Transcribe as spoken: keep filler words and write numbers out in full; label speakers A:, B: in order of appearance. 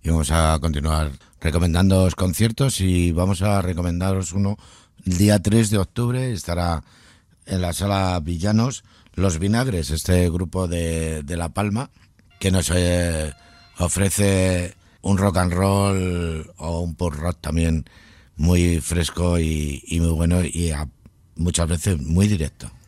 A: y vamos a continuar recomendándoos conciertos y vamos a recomendaros uno el día tres de octubre, estará en la Sala Villanos Los Vinagres, este grupo de, de La Palma, que nos eh, ofrece un rock and roll o un pop rock también muy fresco y, y muy bueno y a, muchas veces muy directo.